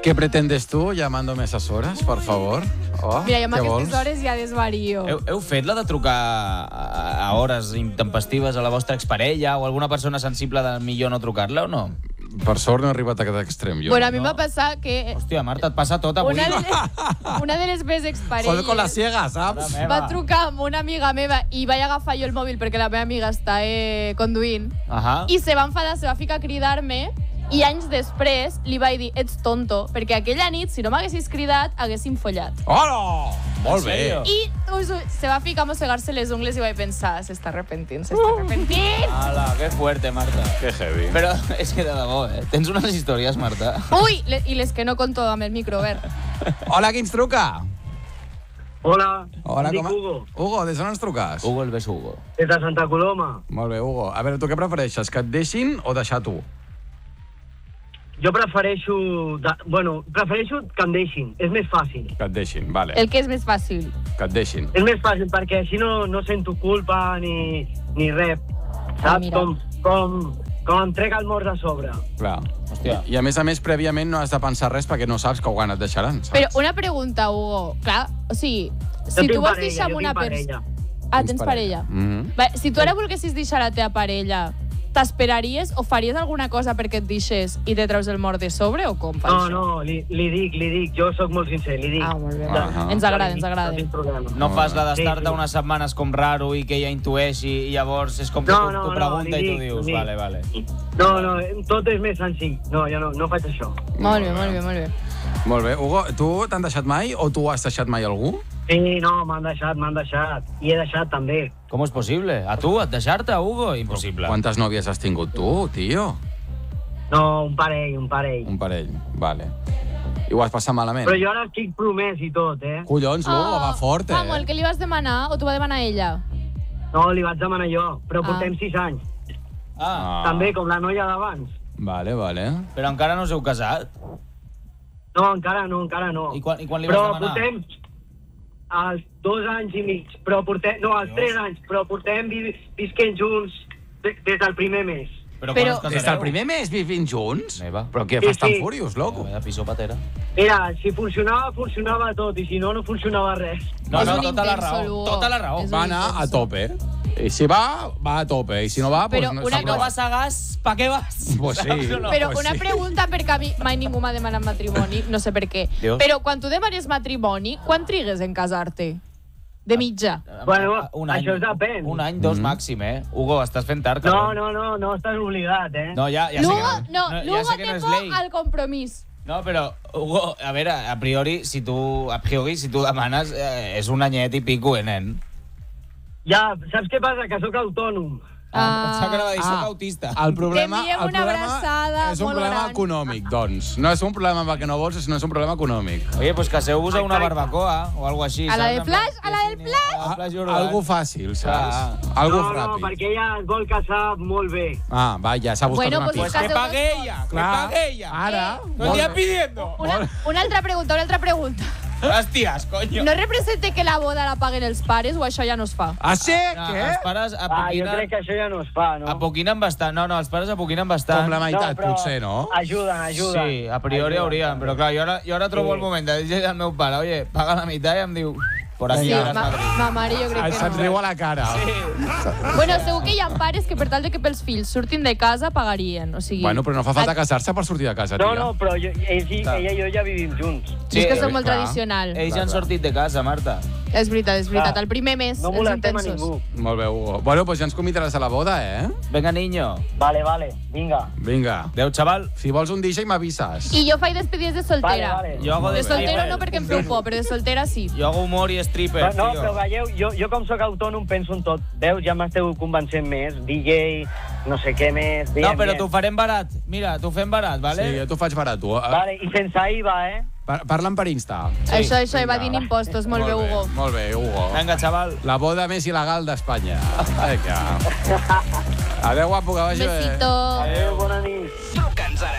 ¿Qué pretendes tú llamándome a esas horas, por favor? Oh, Mira, jo amb què aquestes vols? hores ja desvario. Heu fet la de trucar a hores intempestives a la vostra exparella o alguna persona sensible de millor no trucar-la o no? Per sort no he arribat a aquest extrem, jo. Bueno, a mi m'ha passat que Hòstia, Marta, et passa tot avui. una de les meves exparelles Joder con la ciega, saps? va trucar amb una amiga meva i vaig agafar jo el mòbil perquè la meva amiga està conduint i se va enfadar, se va ficar a cridar-me i anys després li vaig dir ets tonto, perquè aquella nit, si no m'haguessis cridat, haguéssim follat. Hola! Molt bé. I se va ficar a mossegar-se les ungles i vaig pensar, s'està arrepentint. Ala, que fuerte, Marta. Que heavy. Però és que de debò, tens unes històries, Marta. Ui, i les que no conto amb el micro obert. Hola, qui ens truca? Hola, Hola, em dic Hugo, Hugo, des d'on ens truques? Hugo el besugo. des de Santa Coloma. Molt bé, Hugo. A veure, tu què prefereixes, que et deixin o deixar tu? Jo prefereixo que em deixin, és més fàcil. Que et deixin, vale. El que és més fàcil. Que et deixin. És més fàcil perquè així no sento culpa ni res, saps? mira. Com em trec el mort de sobre. Clar. Hòstia. I a més, prèviament no has de pensar res perquè no saps que quan et deixaran, saps? Però una pregunta, Hugo. Clar, o sigui, si tu vols deixar amb una persona... Ah, tens parella. Va, si tu ara volguessis deixar la teva parella, t'esperaries o faries alguna cosa perquè et deixés i te treus el mort de sobre o com fa això? No, li dic, jo sóc molt sincer, li dic. Ah, molt bé. Ahà. Ens agrada. No fas la d'estar-te Sí. unes setmanes com raro i que ella intueixi i llavors és com que tu pregunta i tu dius, vale. No, tot és més senzill. No, jo no faig això. Molt bé. Molt bé. Hugo, tu t'han deixat mai o tu has deixat mai algú? Sí, no, m'han deixat. I he deixat també. Com és possible? A tu, et deixar-te, Hugo? Impossible. Quantes nòvies has tingut tu, tio? No, un parell. Un parell, vale. I ho has passat malament? Però jo ara estic promès i tot, Collons, Hugo, va fort, Fa molt que li vas demanar o t'ho va demanar ella? No, li vaig demanar jo, però portem 6 anys. També, com la noia d'abans. Vale. Però encara no us heu casat? No, encara no. I quan li vas Però demanar? portem als 2 anys i mig, als 3 anys, però portem visquent junts des del primer mes. Però quan us casareu? Des del primer mes vivint junts? Meva. Però què fas tan furiós, loco? Vaya piso patera. Mira, si funcionava tot, i si no funcionava res. No, És un tota la intenso, raó. Hugo. Tota la raó. És un Va anar a intenso. tope. I si va a tope. I si no va, Però pues no. una Si no vas a gas, ¿pa què vas? Pues sí. Saps o no? Però pues una sí. pregunta, perquè a mi mai ningú m'ha demanat matrimoni, no sé per què. Dios. Però quan tu demanes matrimoni, quan trigues en casar-te? De mitja. Bueno, Un any, això depèn. Un any, 2 màxim, Hugo, estàs fent tard, No, cabrón. no estàs oblidat, No, ja sé Luego, que no, ja luego sé que no és tengo ley. al compromís. No, però, Hugo, a veure, a priori, si tu demanes, és un anyet i pico, nen. Ja, saps què passa? Que sóc autònom. Pensava que anava a dir, soc autista. El problema, T'enviem el una problema abraçada és un molt problema gran. econòmic, doncs. No és un problema perquè no vols, sinó és un problema econòmic. Oye, pues caseu-vos a una barbacoa o algo així. A la saps? del Flash, a la del Flash. A la Flash Jordan. Algo fàcil, saps? Ah. Algo No, ràpid. perquè ella es vol casar molt bé. Ah, va, ja s'ha buscat Bueno, una pues pista. Pues que Caseu-vos pague tots. ella, que Clar, pague ella. ara. No estic pidiendo. Una altra pregunta. Hòsties, coño. No representa que la boda la paguen els pares o això ja no es fa? Ah, sí? No, Què? els pares Jo apoquinen... crec que això ja no es fa, no? Apoquinen bastant. No, els pares apoquinen bastant. Com la meitat, però potser, no? Ajuden. Sí, a priori haurien, però clar, jo ara trobo el moment de dir al meu pare, oye, paga la meitat i em diu, por aquí, Sí, a Madrid. ma mare jo crec que Se't riu no. a la cara. Bueno, segur que hi ha pares que per tal de que pels fills surtin de casa pagarien, o sigui... Bueno, però no fa falta casar-se per sortir de casa, tia. No, però ella i jo ja vivim junts. Sí, és que som clar. molt tradicional. Ells han sortit de casa, Marta. És veritat. El primer mes, No els molestem a intensos. ningú. Molt bé, Hugo. Bueno, pues ja ens convidaràs a la boda, Venga, niño. Vale, vinga. Vinga. Adéu, chaval. Si vols un DJ, m'avises. I jo faig despedides de soltera. Vale. Jo hago De de soltero no perquè em feu por, però de soltera sí. Jo hago humor i stripper, No, tio. però veieu, jo com sóc autònom penso en tot. Veus, ja m'esteu convencent més. DJ, no sé què més. No, però t'ho farem barat. Mira, t'ho fem barat, vale? Sí, jo t'ho faig barat, tu. Vale, i sense IVA, Parla'm per Insta. Això, evadint impostos. Molt bé, Hugo. Molt bé, Hugo. Vinga, xaval. La boda més il·legal d'Espanya. Vinga. Adéu, guapo, que vagi bé. Besito. Adéu, bona nit. Truca'ns ara.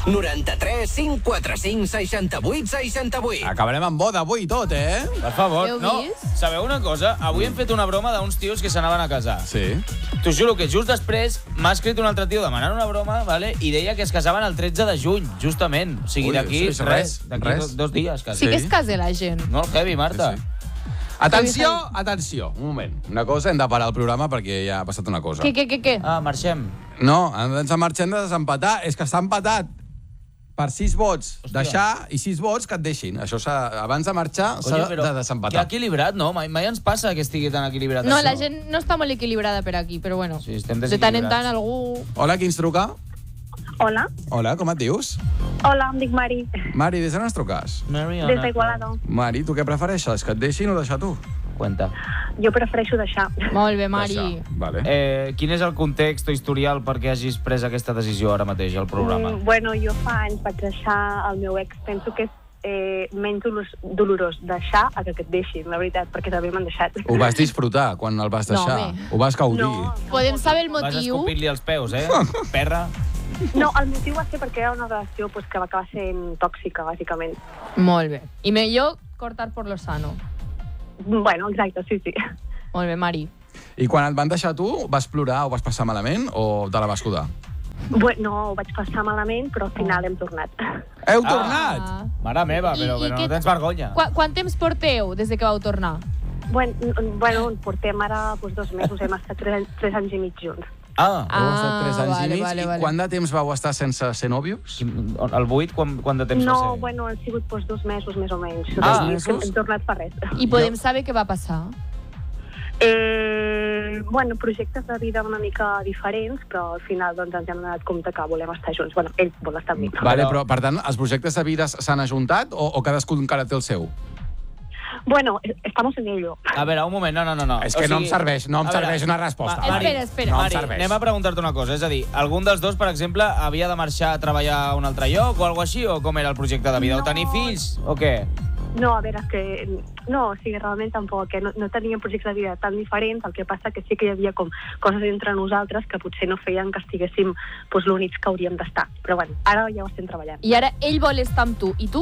93 545 68 68. Acabarem amb boda avui i tot, eh? Per favor, Heu no? vist? Sabeu una cosa? Avui hem fet una broma d'uns tios que s'anaven a casar. Sí. T'ho juro que just després m'ha escrit un altre tio demanant una broma, vale? I deia que es casaven el 13 de juny, justament. O sigui, Ui, d'aquí sí, res. D'aquí res. 2 dies, quasi. Sí que es casa la gent. Molt heavy, Marta. Sí, Atenció, atenció. Un moment. Una cosa, hem de parar el programa perquè ja ha passat una cosa. Què? Ah, marxem. No, ens marxem de desempatar. És que està empatat per 6 vots deixar i 6 vots que et deixin. Això abans de marxar s'ha de Que desempatar. equilibrat, no? Mai ens passa que estigui tan equilibrat. No, això. la gent no està molt equilibrada per aquí, però bueno. Sí, estem de tant en desequilibrats. tant algú... Hola, qui ens truca? Hola, Hola, com et dius? hola, em dic Mari, Mari, des d'on ens truques? Mariana. des d'Igualada. Mari, tu què prefereixes? Que et deixin o deixar tu? Cuenta. Jo prefereixo deixar. Molt bé, Mari. Deixar. Vale. Quin és el context o historial perquè hagis pres aquesta decisió ara mateix al programa? Bueno, jo fa anys vaig deixar el meu ex. Penso que és menys dolorós deixar a que et deixin, la veritat, perquè també m'han deixat. Ho vas disfrutar quan el vas deixar? home. Ho vas gaudir? No, Podem saber el Vas motiu? escopir-li els peus, Perra. no, el motiu va ser perquè era una relació pues, que va acabar sent tòxica, bàsicament. Molt bé. I millor cortar por lo sano. Bueno, exacte, sí. Molt bé, Mari. I quan et van deixar tu, vas plorar o vas passar malament o te la vas codar? Bueno, ho vaig passar malament, però al final hem tornat. Heu tornat? Ah. Mare meva, però no tens vergonya. Quant temps porteu des de que vau tornar? Bueno, portem ara pues, 2 mesos, hem estat 3 anys i mig junts. Ah, Heu estat 3 anys vale, i mig. vale. I quant de temps vau estar sense ser nòvios? el 8, quant de temps va No, ser? bueno, han sigut pues, 2 mesos, més o menys. Ah, Hem tornat per res. I podem saber què va passar? Bueno, projectes de vida una mica diferents, però al final doncs, ens hem donat compte que volem estar junts. Bueno, ell vol estar amb mi. Vale, però, per tant, els projectes de vida s'han ajuntat o cadascú encara té el seu? Bueno, estamos en ello. A veure, un moment, no. És que no em serveix a veure, una resposta. Mari, Espera. No em Mari, serveix. anem a preguntar-te una cosa. És a dir, algun dels dos, per exemple, havia de marxar a treballar a un altre lloc o alguna així? O com era el projecte de vida? No. O tenir fills? O què? No, a veure, és que... No, o sigui, realment tampoc, que no teníem projectes de vida tan diferents, el que passa que sí que hi havia com coses entre nosaltres que potser no feien que estiguéssim pues, l'únics que hauríem d'estar. Però bueno, ara ja ho estem treballant. I ara ell vol estar amb tu. I tu?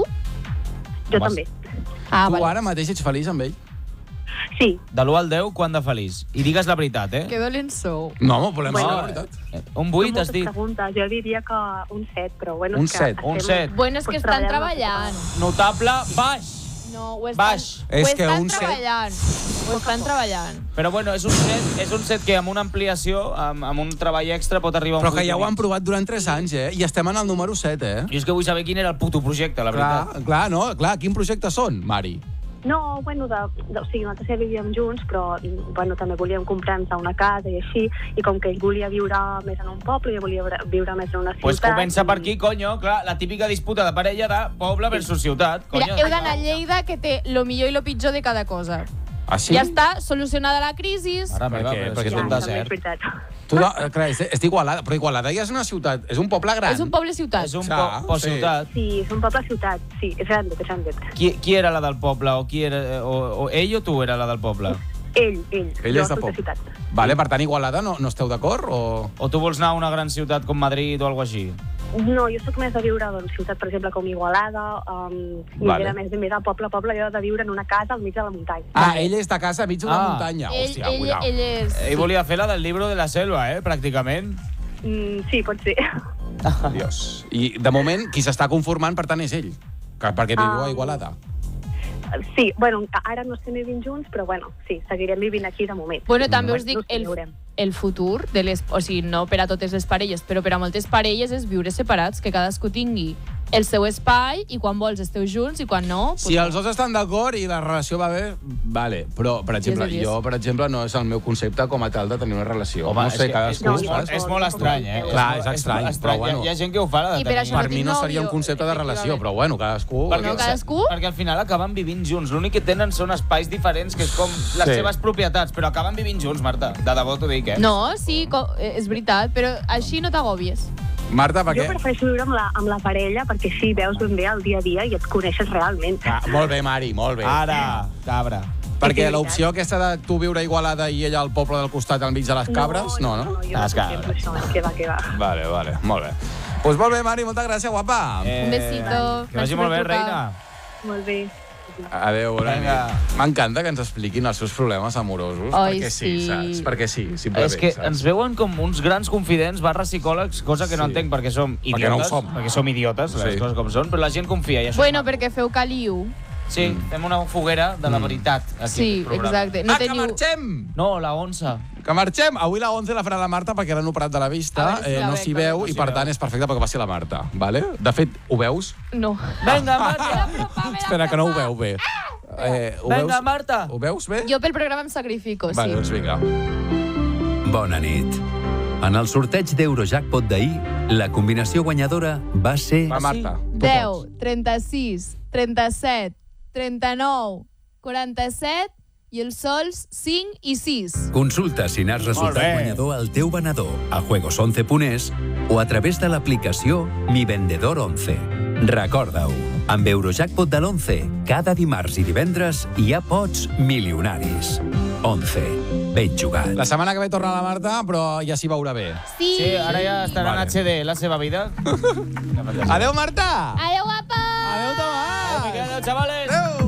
Jo Home, també. Ah, Tu ara mateix ets feliç amb ell? Sí, De l'1 al 10, quant de feliç? I digues la veritat, Que dolent sou. No, home, volem Bueno, saber la veritat. Un són 8, has moltes dit? preguntes. Jo diria que un 7, però bueno... Un és que 7. estem, Un 7. Bueno, és que pues, estan treballant. treballant. Notable, baix. No, ho estan, Baix. És ho que estan un set- treballant. Ho estan treballant. Però bueno, és un set que amb una ampliació, amb un treball extra, pot arribar a un Però que ja ho 8,5. han provat durant 3 anys, I estem en el número 7, Jo és que vull saber quin era el puto projecte, la veritat. Clar, quin projecte són, Mari? No, bueno, o sigui, nosaltres ja vivíem junts, però bueno, també volíem comprar-nos una casa i així, i com que ell volia viure més en un poble, jo volia viure més en una ciutat... Pues comença per aquí, conyo, clar, la típica disputa de parella de poble versus ciutat, conyo. Mira, heu d'anar a Lleida, que té lo millor i lo pitjor de cada cosa. Ah, sí? Ja està solucionada la crisi. Mare meva, Per què? però Perquè és Ja, un també és desert. veritat. Tu, clar, és Igualada, però Igualada ja és una ciutat, és un poble gran. És un poble-ciutat. És un Ja, ciutat. Sí, és un poble-ciutat, sí, és grandet, és grandet. Qui era la del poble? O qui era, o ell o tu era la del poble? Ell. Ell jo és de soc poble. ciutat. Vale, per tant, Igualada no esteu d'acord o...? O tu vols anar a una gran ciutat com Madrid o alguna així? No, jo sóc més de viure en ciutat, per exemple, com Igualada, i Vale. era més de poble, jo he de viure en una casa al mig de la muntanya. Ah, ell és de casa a mig d'una Ah. muntanya. Hòstia, ell cuidao. és... Ell volia fer la del llibre de la selva, pràcticament. Sí, pot ser. Dios. I, de moment, qui s'està conformant, per tant, és ell. Perquè viu a Igualada. Sí, bueno, ara no estem vivint junts, però bueno, sí, seguirem vivint aquí de moment. Bueno, també us No dic, ho veurem. el futur de les... O sigui, no per a totes les parelles, però per a moltes parelles és viure separats, que cadascú tingui el seu espai i quan vols esteu junts i quan no... Si els dos estan d'acord i la relació va bé, vale. Però, per exemple, Yes, yes. jo, per exemple, no és el meu concepte com a tal de tenir una relació. Home, no sé, és cadascú, que- saps? És molt estrany, Clar, és estrany, però bueno. Hi ha gent que ho fa, la de I per tenir. això Per mi no seria un nòvio, concepte de relació, efectivament. però bueno, cadascú... Perquè, No, cadascú? perquè al final acaben vivint junts. L'únic que tenen són espais diferents, que és com les Sí. seves propietats, però acaben vivint junts, Marta. De debò t'ho dic, No, sí, és veritat, però així no t'agòbies. Marta, per Jo què? prefereixo viure amb la parella perquè així veus ben bé el dia a dia i et coneixes realment. Ah, molt bé, Mari, molt bé. Ara, cabra. Perquè Sí, l'opció aquesta de tu viure a Igualada i ella al poble del costat al mig de les cabres, no? Jo no Les contemplo cabres. això, que va. Vale, molt bé. Doncs molt bé, Mari, moltes gràcies, guapa. Un besito. Que vagi molt bé, reina. Molt bé. Adéu, bona nit. M'encanta que ens expliquin els seus problemes amorosos. Ai, perquè sí, sí. saps? Perquè sí, simplement. És que saps? ens veuen com uns grans confidents /psicòlegs, cosa que no Sí. entenc perquè som idiotes. Perquè no ho som. Perquè som idiotes, les Sí. coses com són, però la gent confia. I això Bueno, és maco. perquè feu caliu. Sí, fem una foguera de la veritat aquí Sí, al programa. exacte. No Que teniu... marxem! No, la 11. Que marxem! Avui la 11 la farà la Marta perquè l'han operat de la vista, A veure si la no veig, s'hi a veure. veu No i s'hi per veu. tant és perfecte perquè passi la Marta, vale? De fet, ho veus? No. Vinga, Marta! Espera, que no ho veu bé. Ho Vinga, veus? Marta! Ho veus bé? Jo pel programa em sacrifico, sí. Vale, doncs vinga. Bona nit. En el sorteig d'Eurojackpot d'ahir, la combinació guanyadora va ser... Va, Marta. tu 10, pots. 36, 37, 39, 47 i els sols 5 i 6. Consulta si n'has resultat bé. guanyador al teu venedor a juegos11.es o a través de l'aplicació Mi Vendedor 11. Recorda-ho, amb Eurojackpot de l'11, cada dimarts i divendres hi ha pots milionaris. 11. Ben jugat. La setmana que ve torna la Marta, però ja s'hi veurà bé. Sí. Sí, ara ja estarà Vale. en HD la seva vida. Adéu, Marta! Adéu, guapa! Adéu, Tomàs! Adéu, chavales!